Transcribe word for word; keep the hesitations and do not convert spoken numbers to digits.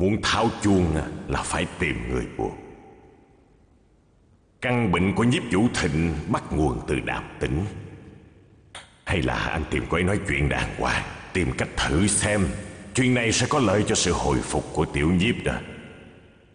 Muốn tháo chuông là phải tìm người buộc. Căn bệnh của Nhiếp Vũ Thịnh bắt nguồn từ Đàm Tĩnh. Hay là anh tìm cô ấy nói chuyện đàng hoàng, tìm cách thử xem chuyện này sẽ có lợi cho sự hồi phục của Tiểu Nhiếp đó.